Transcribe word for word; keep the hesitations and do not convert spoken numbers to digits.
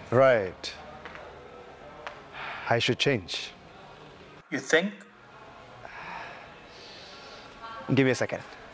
Right. I should change. You think? Give me a second.